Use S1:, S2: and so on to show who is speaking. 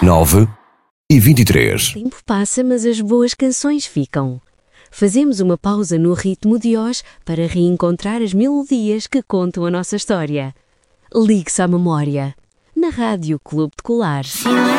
S1: 9h23.
S2: O tempo passa, mas as boas canções ficam. Fazemos uma pausa no ritmo de hoje para reencontrar as melodias que contam a nossa história. Ligue-se à memória. Na Rádio Clube de Colares.